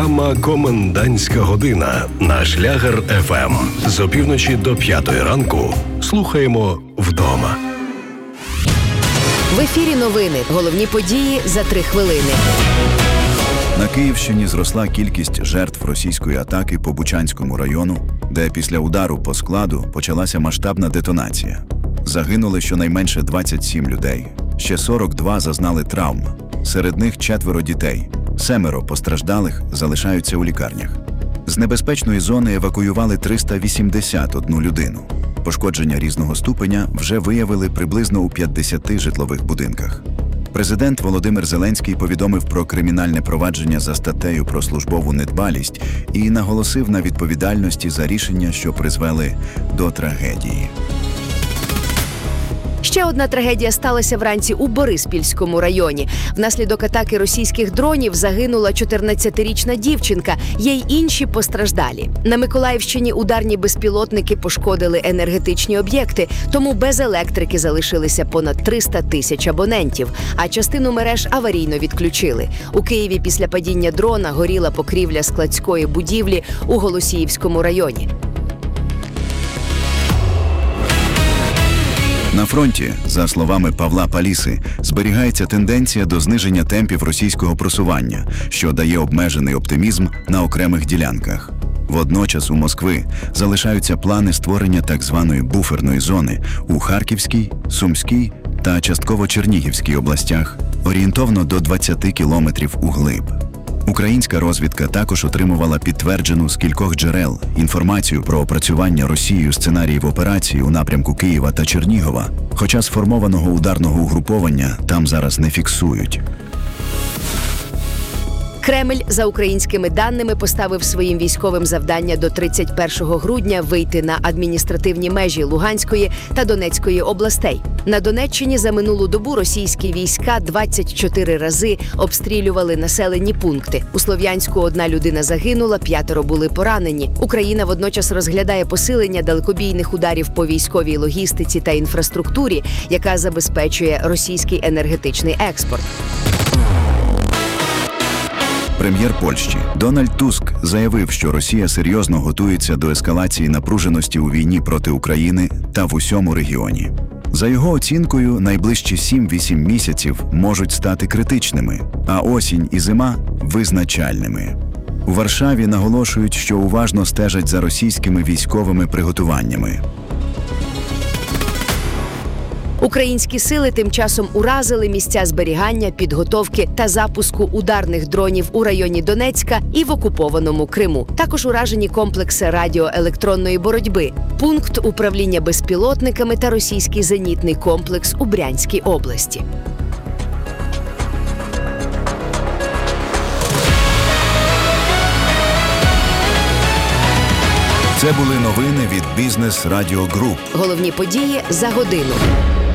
Програма «Комендантська година» на Шлягер ФМ. З опівночі до 5 ранку слухаємо вдома. В ефірі новини. Головні події за 3 хвилини. На Київщині зросла кількість жертв російської атаки по Бучанському району, де після удару по складу почалася масштабна детонація. Загинули щонайменше 27 людей. Ще 42 зазнали травм. Серед них 4 дітей. 7 постраждалих залишаються у лікарнях. З небезпечної зони евакуювали 381 людину. Пошкодження різного ступеня вже виявили приблизно у 50 житлових будинках. Президент Володимир Зеленський повідомив про кримінальне провадження за статтею про службову недбалість і наголосив на відповідальності за рішення, що призвели до трагедії. Ще одна трагедія сталася вранці у Бориспільському районі. Внаслідок атаки російських дронів загинула 14-річна дівчинка, є й інші постраждалі. На Миколаївщині ударні безпілотники пошкодили енергетичні об'єкти, тому без електрики залишилися понад 300 тисяч абонентів, а частину мереж аварійно відключили. У Києві після падіння дрона горіла покрівля складської будівлі у Голосіївському районі. На фронті, за словами Павла Паліси, зберігається тенденція до зниження темпів російського просування, що дає обмежений оптимізм на окремих ділянках. Водночас у Москви залишаються плани створення так званої буферної зони у Харківській, Сумській та частково Чернігівській областях, орієнтовно до 20 кілометрів углиб. Українська розвідка також отримувала підтверджену з кількох джерел інформацію про опрацювання Росією сценаріїв операції у напрямку Києва та Чернігова, хоча сформованого ударного угруповання там зараз не фіксують. Кремль, за українськими даними, поставив своїм військовим завдання до 31 грудня вийти на адміністративні межі Луганської та Донецької областей. На Донеччині за минулу добу російські війська 24 рази обстрілювали населені пункти. У Слов'янську 1 людина загинула, 5 були поранені. Україна водночас розглядає посилення далекобійних ударів по військовій логістиці та інфраструктурі, яка забезпечує російський енергетичний експорт. Прем'єр Польщі Дональд Туск заявив, що Росія серйозно готується до ескалації напруженості у війні проти України та в усьому регіоні. За його оцінкою, найближчі 7-8 місяців можуть стати критичними, а осінь і зима – визначальними. У Варшаві наголошують, що уважно стежать за російськими військовими приготуваннями. Українські сили тим часом уразили місця зберігання, підготовки та запуску ударних дронів у районі Донецька і в окупованому Криму. Також уражені комплекси радіоелектронної боротьби, пункт управління безпілотниками та російський зенітний комплекс у Брянській області. Це були новини від Бізнес Радіо Груп. Головні події за годину.